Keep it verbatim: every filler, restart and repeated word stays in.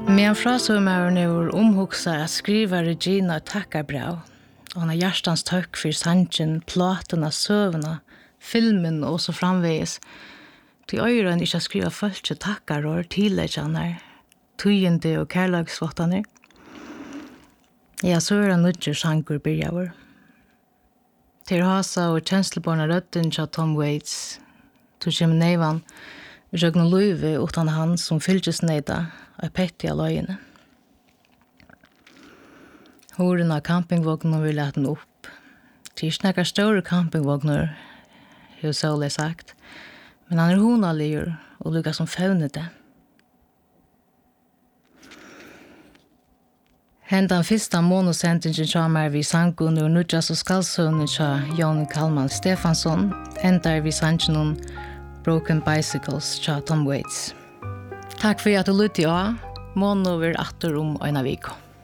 Men frasøvmæren er omhugsa at skriva Regina takkarbrev. Og han har hjertans tøkk for sangen, platena, søvna, filmen og så framveges. Til øyren ikke skriva følge takkar og tilleggjane, tøyende og kærlagsvottane. Ja, så er han nødger sanger byrjaver. Til hasa og kjensleborna rødden til Tom Waits, til kjem nevan, røgn løyve utan han som fylgjes neida, og petti av løyene. Horen av campingvognen vil lete den opp. Til snakkar større campingvogner, har Sole sagt, men han er honaligur og lukka som faunete. Hendan fyrsta monosendingen kommer vi sangen og nudjas og skalsøvnen til Jon Kalman Stefansson, endar vi sangen om Broken Bicycles til Tom Waits. Takk for at du lytte av. Mono vil atter om øyne viko.